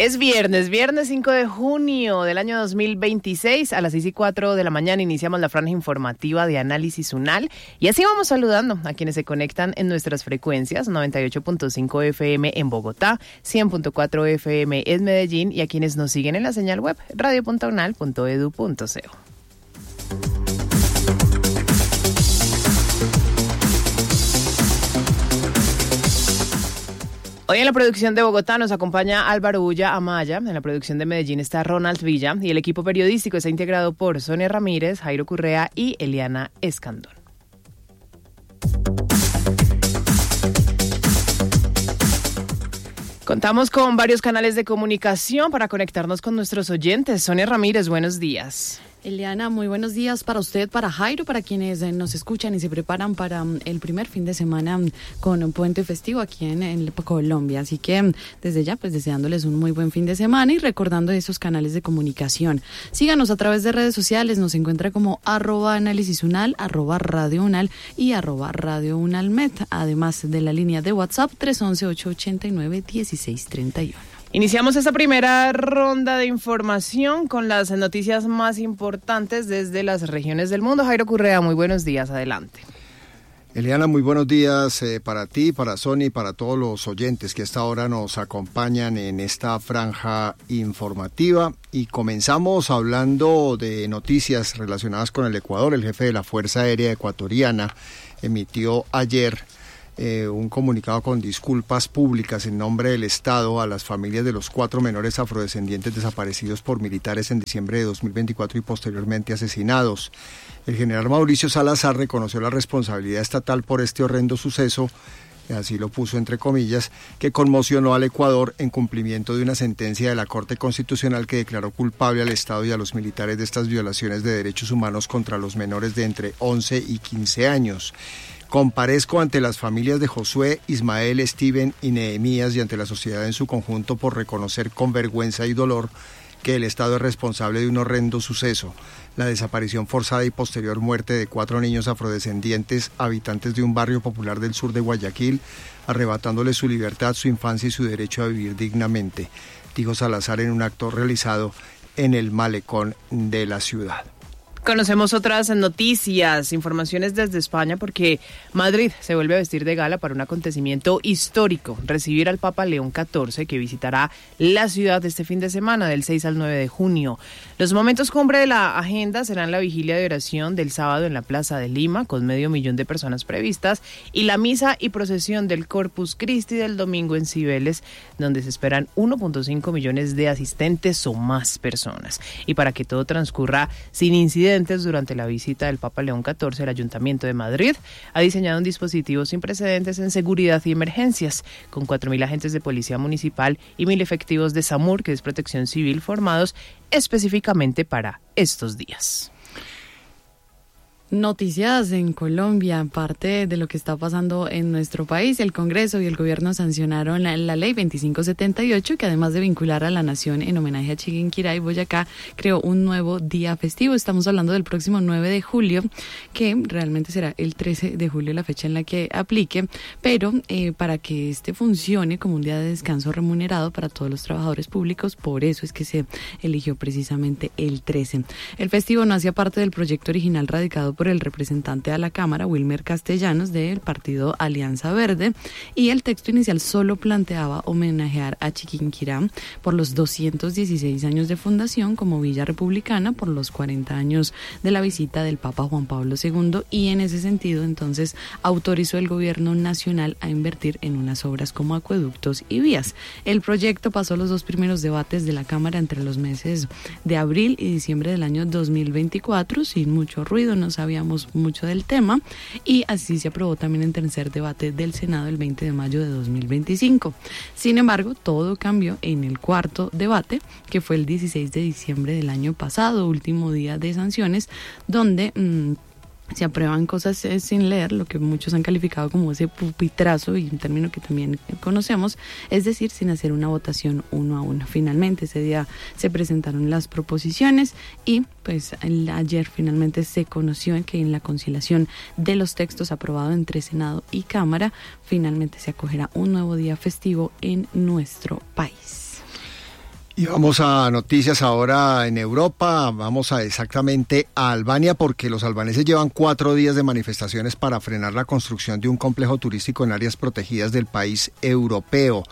Es viernes 5 de junio del año 2026, a las 6:04 de la mañana iniciamos la franja informativa de Análisis UNAL y así vamos saludando a quienes se conectan en nuestras frecuencias 98.5 FM en Bogotá, 100.4 FM en Medellín y a quienes nos siguen en la señal web radio.unal.edu.co. Hoy en la producción de Bogotá nos acompaña Álvaro Ulla Amaya, en la producción de Medellín está Ronald Villa y el equipo periodístico está integrado por Sonia Ramírez, Jairo Correa y Eliana Escandón. Contamos con varios canales de comunicación para conectarnos con nuestros oyentes. Sonia Ramírez, buenos días. Eliana, muy buenos días para usted, para Jairo, para quienes nos escuchan y se preparan para el primer fin de semana con un puente festivo aquí en Colombia. Así que desde ya, pues deseándoles un muy buen fin de semana y recordando esos canales de comunicación. Síganos a través de redes sociales, nos encuentra como @análisis_unal, @radio unal y @radio unalmet, además de la línea de WhatsApp 311-889-1631. Iniciamos esta primera ronda de información con las noticias más importantes desde las regiones del mundo. Jairo Correa, muy buenos días, adelante. Eliana, muy buenos días para ti, para Sonia y para todos los oyentes que a esta hora nos acompañan en esta franja informativa. Y comenzamos hablando de noticias relacionadas con el Ecuador. El jefe de la Fuerza Aérea Ecuatoriana emitió ayer un comunicado con disculpas públicas en nombre del Estado a las familias de los 4 menores afrodescendientes desaparecidos por militares en diciembre de 2024 y posteriormente asesinados. El general Mauricio Salazar reconoció la responsabilidad estatal por este horrendo suceso, así lo puso entre comillas, que conmocionó al Ecuador en cumplimiento de una sentencia de la Corte Constitucional que declaró culpable al Estado y a los militares de estas violaciones de derechos humanos contra los menores de entre 11 y 15 años. Comparezco ante las familias de Josué, Ismael, Steven y Nehemías y ante la sociedad en su conjunto por reconocer con vergüenza y dolor que el Estado es responsable de un horrendo suceso, la desaparición forzada y posterior muerte de 4 niños afrodescendientes, habitantes de un barrio popular del sur de Guayaquil, arrebatándoles su libertad, su infancia y su derecho a vivir dignamente, dijo Salazar en un acto realizado en el malecón de la ciudad. Conocemos otras noticias, informaciones desde España, porque Madrid se vuelve a vestir de gala para un acontecimiento histórico, recibir al Papa León XIV, que visitará la ciudad este fin de semana, del 6 al 9 de junio. Los momentos cumbre de la agenda serán la vigilia de oración del sábado en la Plaza de Lima, con 500,000 de personas previstas, y la misa y procesión del Corpus Christi del domingo en Cibeles, donde se esperan 1.5 millones de asistentes o más personas. Y para que todo transcurra sin incidentes durante la visita del Papa León XIV, el Ayuntamiento de Madrid ha diseñado un dispositivo sin precedentes en seguridad y emergencias, con 4.000 agentes de policía municipal y 1.000 efectivos de SAMUR, que es Protección Civil, formados específicamente para estos días. Noticias en Colombia, parte de lo que está pasando en nuestro país. El Congreso y el Gobierno sancionaron la ley 2578, que además de vincular a la nación en homenaje a Chiquinquirá y Boyacá, creó un nuevo día festivo. Estamos hablando del próximo 9 de julio, que realmente será el 13 de julio la fecha en la que aplique, pero para que este funcione como un día de descanso remunerado para todos los trabajadores públicos, por eso es que se eligió precisamente el 13. El festivo no hacía parte del proyecto original radicado por el representante a la Cámara, Wilmer Castellanos, del partido Alianza Verde, y el texto inicial solo planteaba homenajear a Chiquinquirá por los 216 años de fundación como villa republicana, por los 40 años de la visita del Papa Juan Pablo II, y en ese sentido entonces autorizó el gobierno nacional a invertir en unas obras como acueductos y vías. El proyecto pasó los 2 primeros debates de la Cámara entre los meses de abril y diciembre del año 2024, sin mucho ruido, no sabíamos mucho del tema, y así se aprobó también en tercer debate del Senado el 20 de mayo de 2025. Sin embargo, todo cambió en el cuarto debate, que fue el 16 de diciembre del año pasado, último día de sanciones, donde se aprueban cosas sin leer, lo que muchos han calificado como ese pupitrazo, y un término que también conocemos, es decir, sin hacer una votación 1 a 1. Finalmente ese día se presentaron las proposiciones y pues ayer finalmente se conoció que en la conciliación de los textos aprobados entre Senado y Cámara, finalmente se acogerá un nuevo día festivo en nuestro país. Y vamos a noticias ahora en Europa, vamos a exactamente a Albania porque los albaneses llevan 4 días de manifestaciones para frenar la construcción de un complejo turístico en áreas protegidas del país europeo.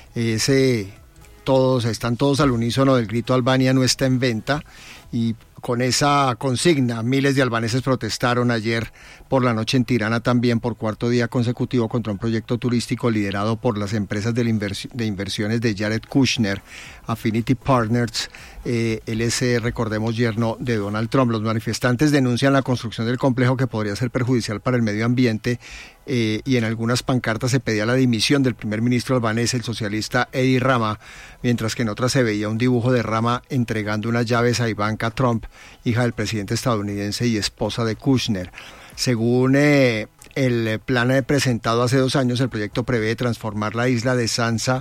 Están todos al unísono del grito Albania no está en venta y con esa consigna miles de albaneses protestaron ayer por la noche en Tirana también por 4º día consecutivo contra un proyecto turístico liderado por las empresas de inversiones de Jared Kushner, Affinity Partners. Él es, recordemos, yerno de Donald Trump. Los manifestantes denuncian la construcción del complejo que podría ser perjudicial para el medio ambiente y en algunas pancartas se pedía la dimisión del primer ministro albanés, el socialista Edi Rama, mientras que en otras se veía un dibujo de Rama entregando unas llaves a Ivanka Trump, hija del presidente estadounidense y esposa de Kushner. Según el plan presentado hace 2 años, el proyecto prevé transformar la isla de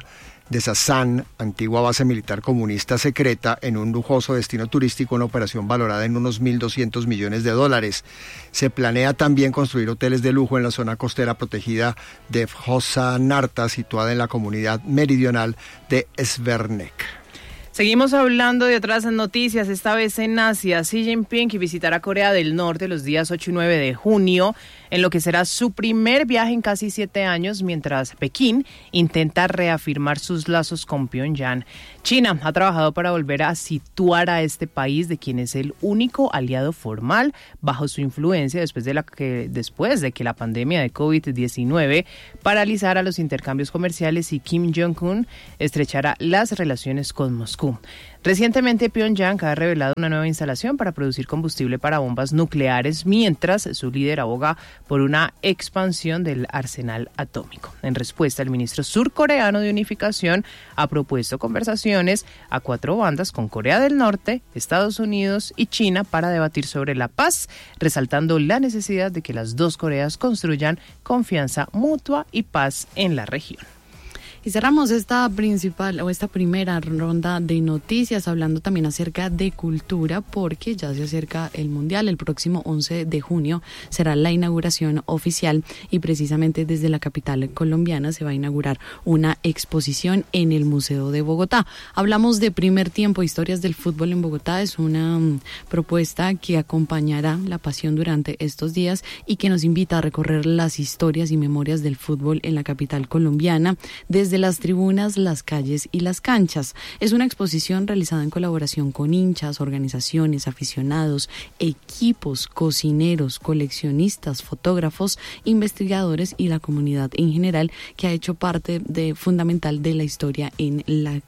Sasan, antigua base militar comunista secreta, en un lujoso destino turístico, una operación valorada en unos $1.200 millones. Se planea también construir hoteles de lujo en la zona costera protegida de Vjosa-Narta, situada en la comunidad meridional de Švernik. Seguimos hablando de otras noticias, esta vez en Asia. Xi Jinping visitará Corea del Norte los días 8 y 9 de junio, en lo que será su primer viaje en casi 7 años, mientras Pekín intenta reafirmar sus lazos con Pyongyang. China ha trabajado para volver a situar a este país, de quien es el único aliado formal, bajo su influencia después de que la pandemia de COVID-19 paralizara los intercambios comerciales y Kim Jong-un estrechara las relaciones con Moscú. Recientemente, Pyongyang ha revelado una nueva instalación para producir combustible para bombas nucleares, mientras su líder aboga por una expansión del arsenal atómico. En respuesta, el ministro surcoreano de Unificación ha propuesto conversaciones a 4 bandas con Corea del Norte, Estados Unidos y China para debatir sobre la paz, resaltando la necesidad de que las 2 Coreas construyan confianza mutua y paz en la región. Y cerramos esta primera ronda de noticias hablando también acerca de cultura, porque ya se acerca el Mundial. El próximo 11 de junio será la inauguración oficial y precisamente desde la capital colombiana se va a inaugurar una exposición en el Museo de Bogotá. Hablamos de Primer Tiempo, historias del fútbol en Bogotá. Es una propuesta que acompañará la pasión durante estos días y que nos invita a recorrer las historias y memorias del fútbol en la capital colombiana, desde las tribunas, las calles y las canchas. Es una exposición realizada en colaboración con hinchas, organizaciones, aficionados, equipos, cocineros, coleccionistas, fotógrafos, investigadores y la comunidad en general, que ha hecho parte fundamental de la historia en la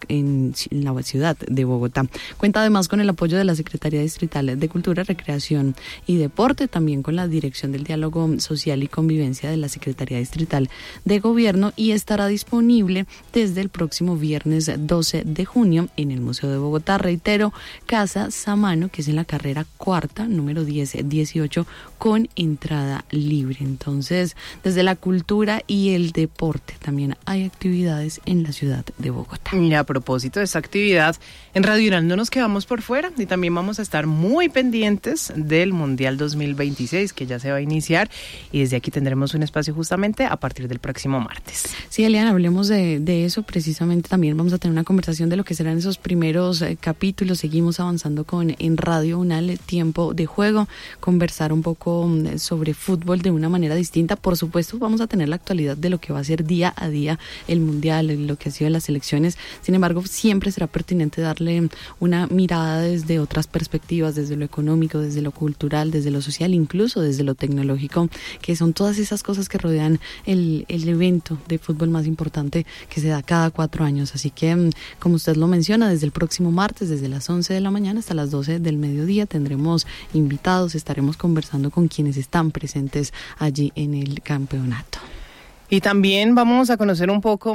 ciudad de Bogotá. Cuenta además con el apoyo de la Secretaría Distrital de Cultura, Recreación y Deporte, también con la Dirección del Diálogo Social y Convivencia de la Secretaría Distrital de Gobierno, y estará disponible desde el próximo viernes 12 de junio en el Museo de Bogotá. Reitero, Casa Samano, que es en la carrera 4ª, número 1018, con entrada libre. Entonces, desde la cultura y el deporte también hay actividades en la ciudad de Bogotá. Y a propósito de esta actividad, en Radio Unal no nos quedamos por fuera y también vamos a estar muy pendientes del Mundial 2026, que ya se va a iniciar, y desde aquí tendremos un espacio justamente a partir del próximo martes. Sí, Eliana, hablemos de eso precisamente. También vamos a tener una conversación de lo que serán esos primeros capítulos. Seguimos avanzando en Radio Unal, Tiempo de Juego, conversar un poco sobre fútbol de una manera distinta. Por supuesto, vamos a tener la actualidad de lo que va a ser día a día el Mundial, lo que ha sido las elecciones. Sin embargo, siempre será pertinente darle una mirada desde otras perspectivas, desde lo económico, desde lo cultural, desde lo social, incluso desde lo tecnológico, que son todas esas cosas que rodean el evento de fútbol más importante que se da cada 4 años. Así que, como usted lo menciona, desde el próximo martes, desde las 11 de la mañana hasta las 12 del mediodía, tendremos invitados, estaremos conversando con quienes están presentes allí en el campeonato. Y también vamos a conocer un poco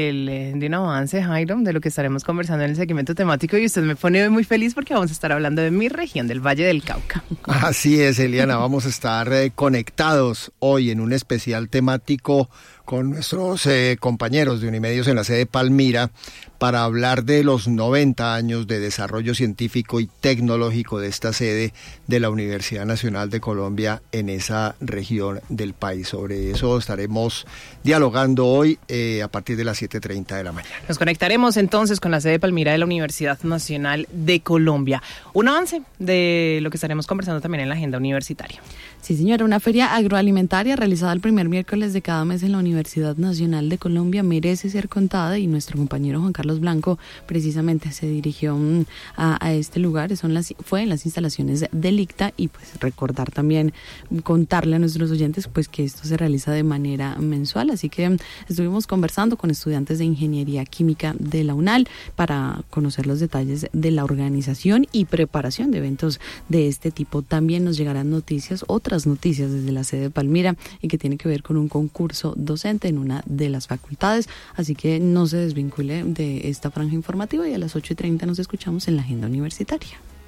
de un avance, Jairo, de lo que estaremos conversando en el segmento temático, y usted me pone muy feliz porque vamos a estar hablando de mi región, del Valle del Cauca. Así es, Eliana, vamos a estar conectados hoy en un especial temático con nuestros compañeros de Unimedios en la sede Palmira para hablar de los 90 años de desarrollo científico y tecnológico de esta sede de la Universidad Nacional de Colombia en esa región del país. Sobre eso estaremos dialogando hoy a partir de las 7:30 de la mañana. Nos conectaremos entonces con la sede Palmira de la Universidad Nacional de Colombia. Un avance de lo que estaremos conversando también en la agenda universitaria. Sí, señora, una feria agroalimentaria realizada el primer miércoles de cada mes en la Universidad Nacional de Colombia merece ser contada, y nuestro compañero Juan Carlos Blanco precisamente se dirigió a este lugar. Fue en las instalaciones del ICTA, y pues recordar también, contarle a nuestros oyentes pues que esto se realiza de manera mensual. Así que estuvimos conversando con estudiantes de Ingeniería Química de la UNAL para conocer los detalles de la organización y preparación de eventos de este tipo. También nos llegarán otras noticias desde la sede de Palmira, y que tiene que ver con un concurso docente en una de las facultades. Así que no se desvincule de esta franja informativa, y a las 8:30 nos escuchamos en la agenda universitaria.